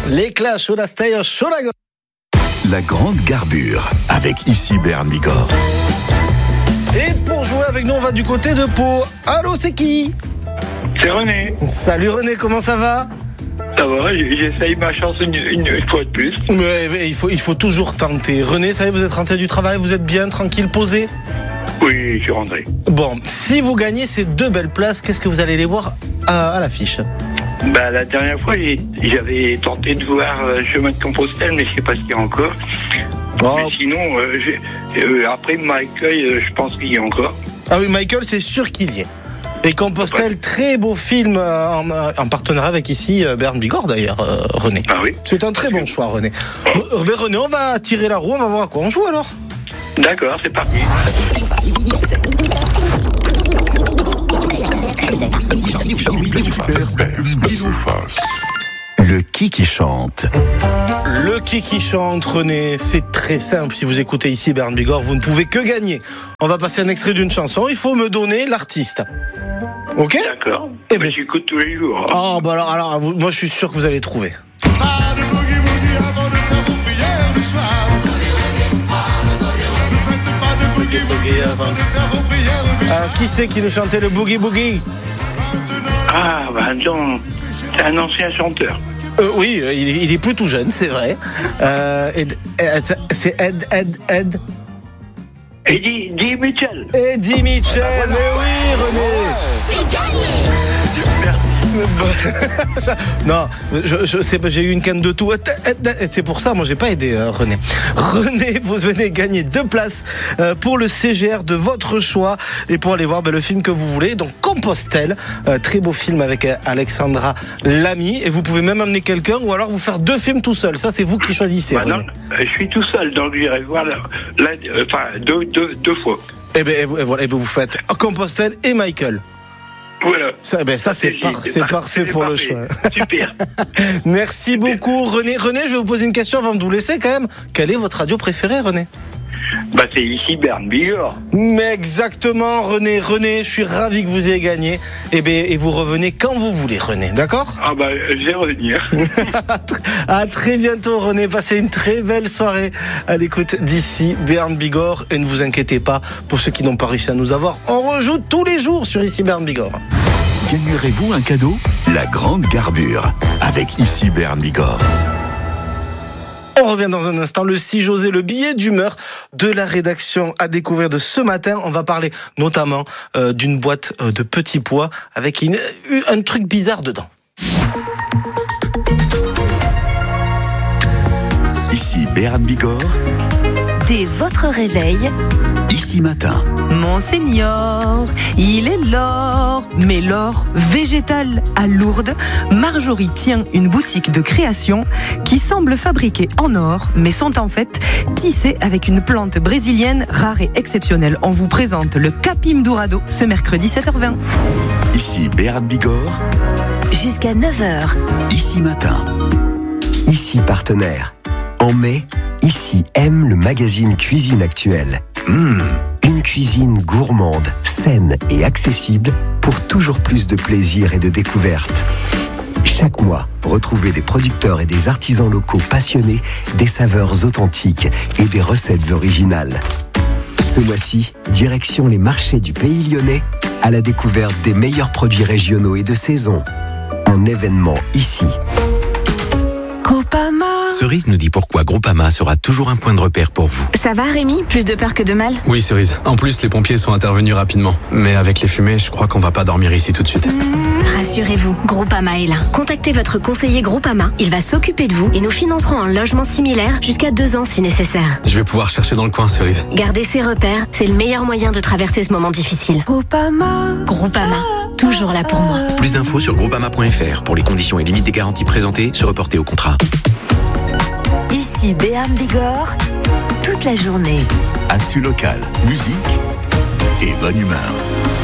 Les Clash, Soda Stereo, Soda Go. La grande garbure avec ici Bern Bigorre. Et pour jouer avec nous, on va du côté de Pau. Allô, c'est qui ? C'est René. Salut René, comment ça va ? Ça va, j'essaye ma chance une fois de plus. Mais il faut toujours tenter. René, ça y est, vous êtes rentré du travail, vous êtes bien, tranquille, posé ? Oui, je suis rentré. Bon, si vous gagnez ces 2 belles places, qu'est-ce que vous allez les voir à l'affiche ? La dernière fois, j'avais tenté de voir Chemin de Compostelle, mais je sais pas s'il y a encore. Oh. Mais sinon, après Michael, je pense qu'il y a encore. Ah oui, Michael, c'est sûr qu'il y est. Et Compostelle, très beau film en partenariat avec ici Bern Bigorre d'ailleurs, René. Ah oui. C'est un très bon choix, René. René, on va tirer la roue, on va voir à quoi on joue alors. D'accord, c'est parti. Le qui chante. Le qui chante, René, c'est très simple. Si vous écoutez ici Bern Bigorre, vous ne pouvez que gagner. On va passer un extrait d'une chanson. Il faut me donner l'artiste. Ok ? D'accord. Eh ben, J'écoute tous les jours. Oh, bah alors moi je suis sûr que vous allez trouver. Qui c'est qui nous chantait le Boogie Boogie ? Ah, non. C'est un ancien chanteur. Oui, il est plus tout jeune, c'est vrai. C'est Ed. Eddie Mitchell. Eddie Mitchell, mais oui, René. C'est gagné. Non, je sais pas, j'ai eu une canne de tout. C'est pour ça, moi j'ai pas aidé René. René, vous venez gagner 2 places pour le CGR de votre choix et pour aller voir le film que vous voulez. Donc Compostelle, très beau film avec Alexandra Lamy. Et vous pouvez même amener quelqu'un ou alors vous faire 2 films tout seul. Ça, c'est vous qui choisissez. Non, je suis tout seul, donc j'irai voir deux fois. Et voilà, vous faites Compostelle et Michael. Voilà. Ça c'est parfait pour le choix. Super. Merci beaucoup René. René, je vais vous poser une question avant de vous laisser quand même. Quelle est votre radio préférée, René ? C'est ici Bern Bigorre. Mais exactement, René, je suis ravi que vous ayez gagné. Et vous revenez quand vous voulez, René, d'accord ? Je vais revenir. À très bientôt, René. Passez une très belle soirée à l'écoute d'ici Bern Bigorre. Et ne vous inquiétez pas, pour ceux qui n'ont pas réussi à nous avoir, on rejoue tous les jours sur ici Bern Bigorre. Gagnerez-vous un cadeau ? La grande garbure avec ici Bern Bigorre. On revient dans un instant. Le 6 José, le billet d'humeur de la rédaction à découvrir de ce matin. On va parler notamment d'une boîte de petits pois avec un truc bizarre dedans. Ici Bern Bigorre. Dès votre réveil, Ici matin. Monseigneur, il est l'or, mais l'or végétal à Lourdes. Marjorie tient une boutique de création qui semble fabriquée en or, mais sont en fait tissées avec une plante brésilienne rare et exceptionnelle. On vous présente le Capim Dourado ce mercredi 7h20. Ici Bern Bigorre. Jusqu'à 9h. Ici matin. Ici partenaire. En mai, Ici aime le magazine Cuisine Actuelle. Une cuisine gourmande, saine et accessible pour toujours plus de plaisir et de découverte. Chaque mois, retrouvez des producteurs et des artisans locaux passionnés, des saveurs authentiques et des recettes originales. Ce mois-ci, direction les marchés du Pays Lyonnais à la découverte des meilleurs produits régionaux et de saison. Un événement ici. Groupama. Cerise nous dit pourquoi Groupama sera toujours un point de repère pour vous. Ça va Rémi ? Plus de peur que de mal ? Oui Cerise, en plus les pompiers sont intervenus rapidement. Mais avec les fumées, je crois qu'on va pas dormir ici tout de suite. Rassurez-vous, Groupama est là. Contactez votre conseiller Groupama, il va s'occuper de vous et nous financerons un logement similaire jusqu'à 2 ans si nécessaire. Je vais pouvoir chercher dans le coin Cerise. Gardez ses repères, c'est le meilleur moyen de traverser ce moment difficile. Groupama. Groupama, toujours là pour moi. Plus d'infos sur groupama.fr. Pour les conditions et limites des garanties présentées, se reporter au contrat. Ici Bern Bigorre, toute la journée. Actu local, musique et bonne humeur.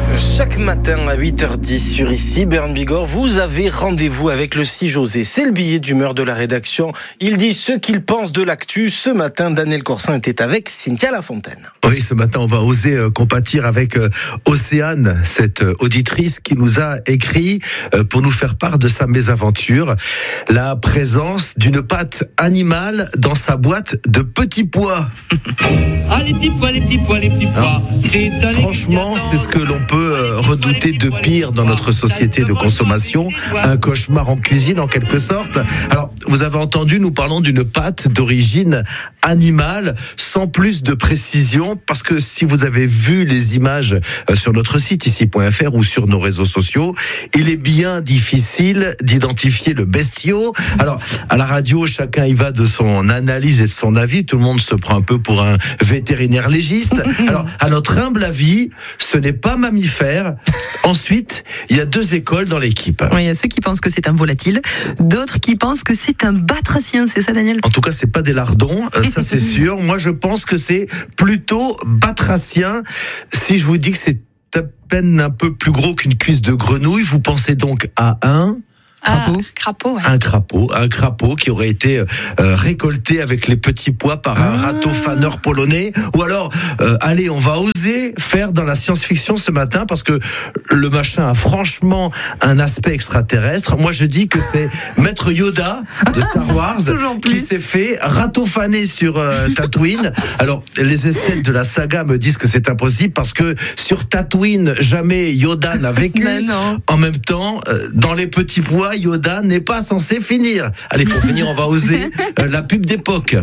Chaque matin à 8h10 sur ici, Bern Bigorre, vous avez rendez-vous avec le 6 José. C'est le billet d'humeur de la rédaction. Il dit ce qu'il pense de l'actu. Ce matin, Daniel Corsin était avec Cynthia Lafontaine. Oui, ce matin, on va oser compatir avec Océane, cette auditrice qui nous a écrit pour nous faire part de sa mésaventure. La présence d'une pâte animale dans sa boîte de petits pois. Ah, les petits pois, les petits pois, les petits pois. Franchement, c'est ce que l'on peut redouter de pire dans notre société de consommation. Un cauchemar en cuisine, en quelque sorte. Alors, vous avez entendu, nous parlons d'une pâte d'origine animale, sans plus de précision, parce que si vous avez vu les images sur notre site ici.fr ou sur nos réseaux sociaux, il est bien difficile d'identifier le bestiau. Alors, à la radio, chacun y va de son analyse et de son avis. Tout le monde se prend un peu pour un vétérinaire légiste. Alors, à notre humble avis, ce n'est pas mammifère. Ensuite, il y a deux écoles dans l'équipe. Oui, il y a ceux qui pensent que c'est un volatile, d'autres qui pensent que c'est un batracien, c'est ça, Daniel ? En tout cas, c'est pas des lardons, ça c'est sûr. Moi, je pense que c'est plutôt batracien. Si je vous dis que c'est à peine un peu plus gros qu'une cuisse de grenouille, vous pensez donc à un crapaud, ouais. Un crapaud qui aurait été récolté avec les petits pois par un râteau-faneur polonais. Ou alors, allez, on va oser faire dans la science-fiction ce matin parce que le machin a franchement un aspect extraterrestre. Moi, je dis que c'est Maître Yoda de Star Wars qui s'est fait râteau-faner sur Tatooine. Alors, les esthètes de la saga me disent que c'est impossible parce que sur Tatooine, jamais Yoda n'a vécu. En même temps, dans les petits pois, Yoda n'est pas censé finir. Allez, pour finir, on va oser la pub d'époque.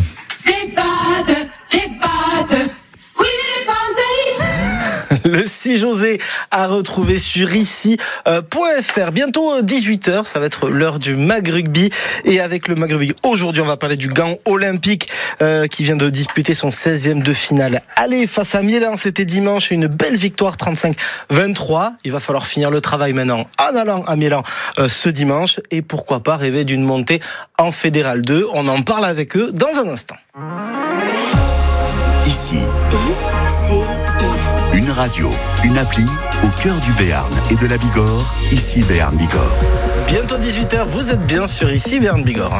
Le 6 José à retrouver sur ici.fr. Bientôt 18h, ça va être l'heure du Mag Rugby. Et avec le Mag Rugby, aujourd'hui, on va parler du Gand olympique qui vient de disputer son 16e de finale. Allez, face à Milan, c'était dimanche, une belle victoire 35-23. Il va falloir finir le travail maintenant en allant à Milan ce dimanche. Et pourquoi pas rêver d'une montée en Fédéral 2. On en parle avec eux dans un instant. Ici, une radio, une appli au cœur du Béarn et de la Bigorre, ici Béarn Bigorre. Bientôt 18h, vous êtes bien sur ici Béarn Bigorre.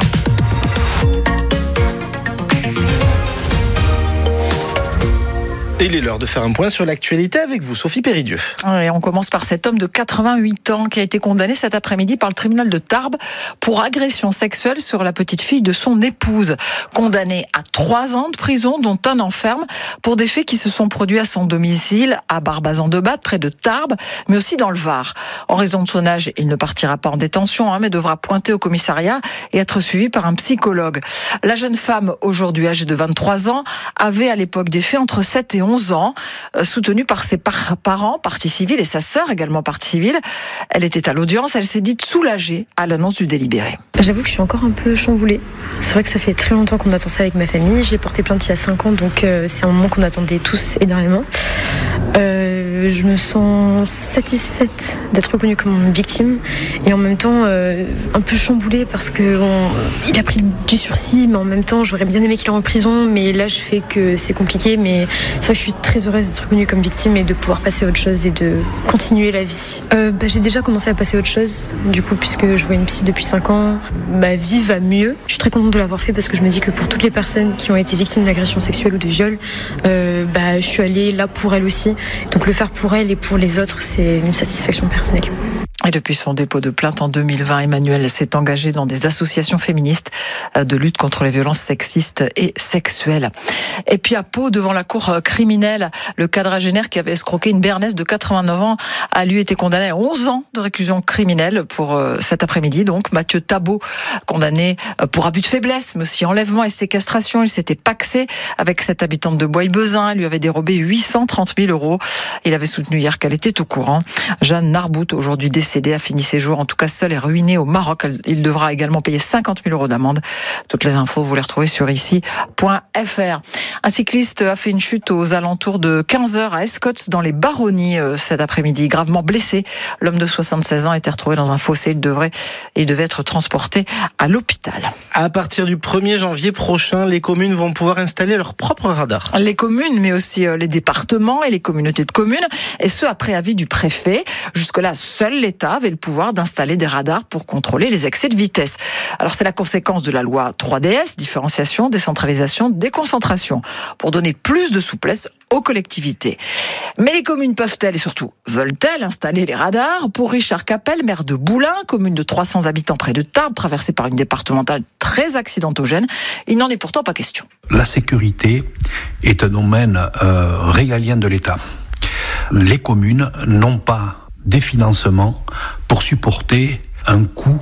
Et il est l'heure de faire un point sur l'actualité avec vous, Sophie Péridieu. Et on commence par cet homme de 88 ans qui a été condamné cet après-midi par le tribunal de Tarbes pour agression sexuelle sur la petite fille de son épouse. Condamné à 3 ans de prison, dont 1 an ferme, pour des faits qui se sont produits à son domicile, à Barbazan-de-Batte, près de Tarbes, mais aussi dans le Var. En raison de son âge, il ne partira pas en détention, mais devra pointer au commissariat et être suivi par un psychologue. La jeune femme, aujourd'hui âgée de 23 ans, avait à l'époque des faits entre 7 et 11 ans, soutenue par ses parents, partie civile, et sa sœur, également partie civile. Elle était à l'audience, elle s'est dite soulagée à l'annonce du délibéré. J'avoue que je suis encore un peu chamboulée. C'est vrai que ça fait très longtemps qu'on attend ça avec ma famille. J'ai porté plainte il y a 5 ans, donc c'est un moment qu'on attendait tous énormément. Je me sens satisfaite d'être reconnue comme victime et en même temps un peu chamboulée parce que il a pris du sursis, mais en même temps j'aurais bien aimé qu'il aille en prison, mais là je fais que c'est compliqué. Mais c'est vrai que je suis très heureuse d'être reconnue comme victime et de pouvoir passer à autre chose et de continuer la vie. J'ai déjà commencé à passer à autre chose, du coup, puisque je vois une psy depuis 5 ans. Ma vie va mieux. Je suis très contente de l'avoir fait parce que je me dis que pour toutes les personnes qui ont été victimes d'agression sexuelle ou de viol, je suis allée là pour elles aussi. Donc le faire pour elle et pour les autres, c'est une satisfaction personnelle. Et depuis son dépôt de plainte en 2020, Emmanuel s'est engagé dans des associations féministes de lutte contre les violences sexistes et sexuelles. Et puis à Pau, devant la cour criminelle, le quadragénaire qui avait escroqué une Béarnaise de 89 ans a lui été condamné à 11 ans de réclusion criminelle pour cet après-midi. Donc Mathieu Tabot, condamné pour abus de faiblesse, mais aussi enlèvement et séquestration. Il s'était pacsé avec cette habitante de Bois-Bezin. Elle lui avait dérobé 830 000 €. Il avait soutenu hier qu'elle était au courant. Jeanne Narbout, aujourd'hui décédée, décédé, a fini ses jours, en tout cas seul et ruiné au Maroc. Il devra également payer 50 000 € d'amende. Toutes les infos, vous les retrouvez sur ici.fr. Un cycliste a fait une chute aux alentours de 15h à Escotts, dans les Baronnies, cet après-midi. Gravement blessé, l'homme de 76 ans a été retrouvé dans un fossé. Il devait être transporté à l'hôpital. À partir du 1er janvier prochain, les communes vont pouvoir installer leur propre radar. Les communes, mais aussi les départements et les communautés de communes, et ce après avis du préfet. Jusque-là, seul l'État avait le pouvoir d'installer des radars pour contrôler les excès de vitesse. Alors c'est la conséquence de la loi 3DS, différenciation, décentralisation, déconcentration, pour donner plus de souplesse aux collectivités. Mais les communes peuvent-elles et surtout veulent-elles installer les radars? Pour Richard Capel, maire de Boulin, commune de 300 habitants près de Tarbes, traversée par une départementale très accidentogène, il n'en est pourtant pas question. La sécurité est un domaine régalien de l'État. Les communes n'ont pas des financements pour supporter un coût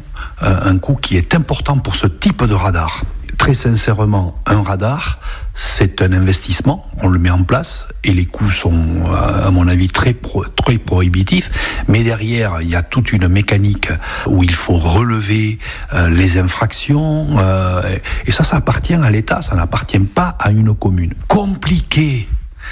qui est important pour ce type de radar. Très sincèrement, un radar, c'est un investissement, on le met en place et les coûts sont, à mon avis, très prohibitifs. Mais derrière, il y a toute une mécanique où il faut relever les infractions et ça appartient à l'État, ça n'appartient pas à une commune. Compliquer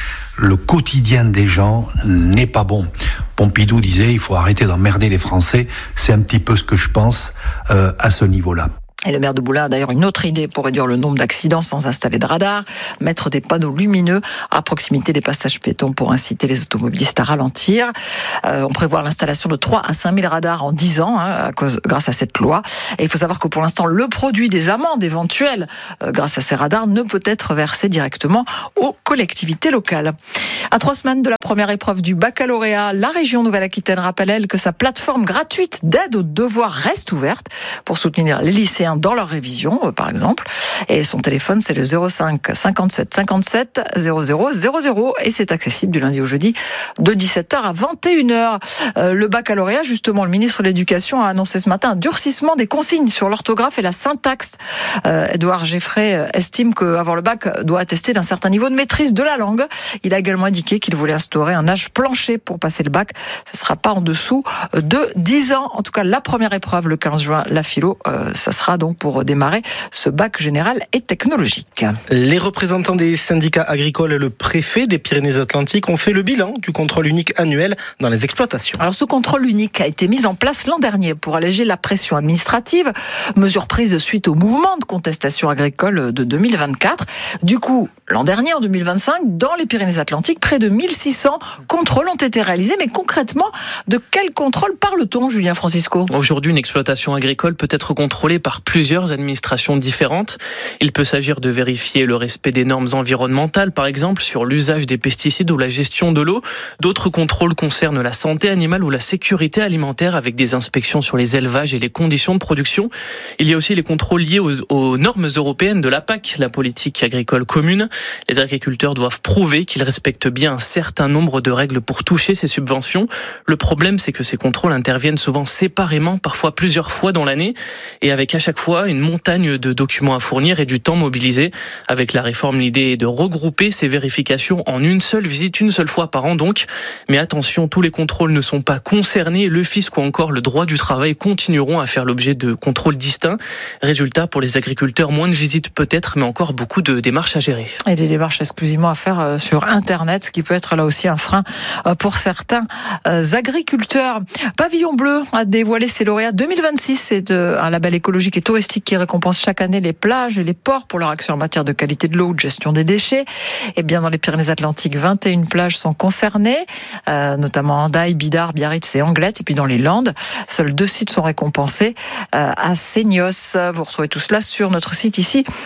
le quotidien des gens n'est pas bon. Pompidou disait, il faut arrêter d'emmerder les Français. C'est un petit peu ce que je pense à ce niveau-là. Et le maire de Boulin a d'ailleurs une autre idée pour réduire le nombre d'accidents sans installer de radar, mettre des panneaux lumineux à proximité des passages piétons pour inciter les automobilistes à ralentir. On prévoit l'installation de 3 à 5 000 radars en 10 ans grâce à cette loi. Et il faut savoir que pour l'instant, le produit des amendes éventuelles grâce à ces radars ne peut être versé directement aux collectivités locales. À 3 semaines de la première épreuve du baccalauréat, la région Nouvelle-Aquitaine rappelle, elle, que sa plateforme gratuite d'aide aux devoirs reste ouverte pour soutenir les lycéens dans leur révision, par exemple. Et son téléphone, c'est le 05 57 57 00 00 et c'est accessible du lundi au jeudi de 17h à 21h. Le baccalauréat, justement, le ministre de l'Éducation a annoncé ce matin un durcissement des consignes sur l'orthographe et la syntaxe. Édouard Geffray estime qu'avoir le bac doit attester d'un certain niveau de maîtrise de la langue. Il a également indiqué qu'il voulait instaurer un âge plancher pour passer le bac. Ce ne sera pas en dessous de 10 ans. En tout cas, la première épreuve, le 15 juin, la philo, ça sera donc pour démarrer ce bac général et technologique. Les représentants des syndicats agricoles et le préfet des Pyrénées-Atlantiques ont fait le bilan du contrôle unique annuel dans les exploitations. Alors ce contrôle unique a été mis en place l'an dernier pour alléger la pression administrative, mesure prise suite au mouvement de contestation agricole de 2024. Du coup, l'an dernier, en 2025, dans les Pyrénées-Atlantiques, près de 1600 contrôles ont été réalisés. Mais concrètement, de quel contrôle parle-t-on, Julien Francisco ? Aujourd'hui, une exploitation agricole peut être contrôlée par plusieurs administrations différentes. Il peut s'agir de vérifier le respect des normes environnementales, par exemple sur l'usage des pesticides ou la gestion de l'eau. D'autres contrôles concernent la santé animale ou la sécurité alimentaire avec des inspections sur les élevages et les conditions de production. Il y a aussi les contrôles liés aux normes européennes de la PAC, la politique agricole commune. Les agriculteurs doivent prouver qu'ils respectent bien un certain nombre de règles pour toucher ces subventions. Le problème, c'est que ces contrôles interviennent souvent séparément, parfois plusieurs fois dans l'année, et avec à chaque fois une montagne de documents à fournir et du temps mobilisé. Avec la réforme, l'idée est de regrouper ces vérifications en une seule visite, une seule fois par an donc. Mais attention, tous les contrôles ne sont pas concernés. Le fisc ou encore le droit du travail continueront à faire l'objet de contrôles distincts. Résultat, pour les agriculteurs, moins de visites peut-être, mais encore beaucoup de démarches à gérer. Et des démarches exclusivement à faire sur Internet, ce qui peut être là aussi un frein pour certains agriculteurs. Pavillon Bleu a dévoilé ses lauréats 2026. C'est un label écologique et touristique qui récompense chaque année les plages et les ports pour leur action en matière de qualité de l'eau ou de gestion des déchets. Et bien dans les Pyrénées-Atlantiques, 21 plages sont concernées, notamment Hendaye, Bidart, Biarritz et Anglette. Et puis dans les Landes, seuls 2 sites sont récompensés à Seignos. Vous retrouvez tout cela sur notre site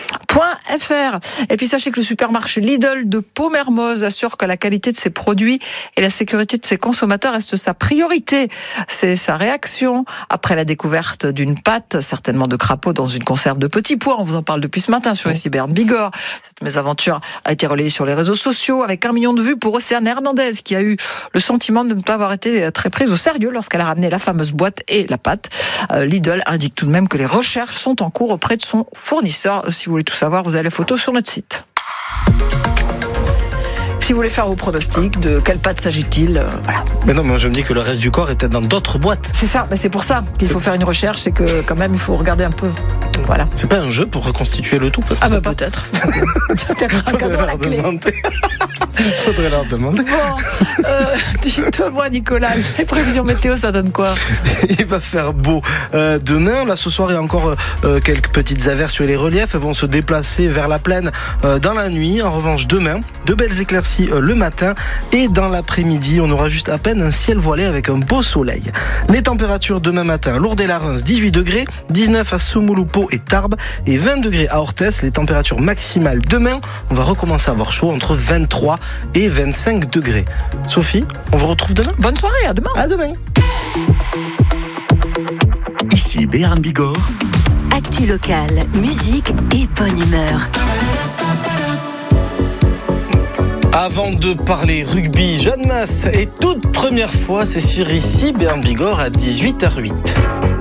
ici.fr. Et puis sachez que le supermarché Lidl de Pau-Mermoz assure que la qualité de ses produits et la sécurité de ses consommateurs reste sa priorité. C'est sa réaction après la découverte d'une pâte, certainement de crapaud, dans une conserve de petits pois. On vous en parle depuis ce matin sur ici Berne Bigorre. Cette mésaventure a été relayée sur les réseaux sociaux avec 1 million de vues pour Océane Hernandez qui a eu le sentiment de ne pas avoir été très prise au sérieux lorsqu'elle a ramené la fameuse boîte et la pâte. Lidl indique tout de même que les recherches sont en cours auprès de son fournisseur. Si vous voulez tout savoir, vous avez les photos sur notre site. Si si vous voulez faire vos pronostics, de quelle pâte s'agit-il, voilà. Mais non, mais je me dis que le reste du corps est peut-être dans d'autres boîtes. C'est ça, mais c'est pour ça qu'il faut faire une recherche et que quand même il faut regarder un peu. Voilà. C'est pas un jeu pour reconstituer le tout, peut-être. Ah bah peut-être. Peut-être un cadeau à la clé. Faudrait leur demander. Bon, dites-moi Nicolas, les prévisions météo, ça donne quoi? Il va faire beau demain. Là, ce soir, il y a encore quelques petites averses sur les reliefs. Elles vont se déplacer vers la plaine dans la nuit. En revanche, demain, de belles éclaircies le matin. Et dans l'après-midi, on aura juste à peine un ciel voilé avec un beau soleil. Les températures demain matin, Lourdes et la Reims, 18 degrés, 19 à Somouloupo et Tarbes et 20 degrés à Orthès. Les températures maximales demain, on va recommencer à avoir chaud entre 23 et 25 degrés. Sophie, on vous retrouve demain. Bonne soirée, à demain. À demain. Ici Béarn Bigorre. Actu locale, musique et bonne humeur. Avant de parler rugby, Jeanne Masse et toute première fois, c'est sur Ici Béarn Bigorre à 18h08.